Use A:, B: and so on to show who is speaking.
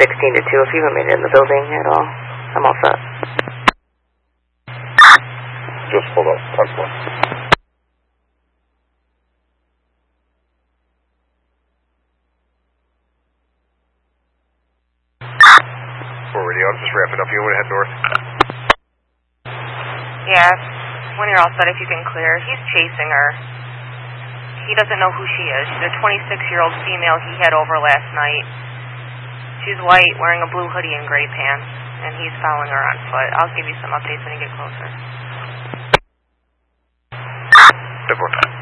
A: 16 to 2. If you haven't made it in the building at all, I'm all set.
B: Just hold up. Touch one. Radio, I'm just wrapping up. You want to head north?
C: Yeah, when you're all set, if you can clear. He's chasing her. He doesn't know who she is. She's a 26-year-old female he had over last night. She's white, wearing a blue hoodie and gray pants, and he's following her on foot. I'll give you some updates when you get closer.
B: Good one.